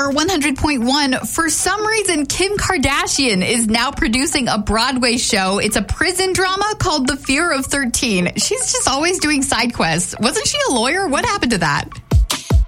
Power 100.1. For some reason, Kim Kardashian is now producing a Broadway show. It's a prison drama called The Fear of 13. She's just always doing side quests. Wasn't she a lawyer? What happened to that?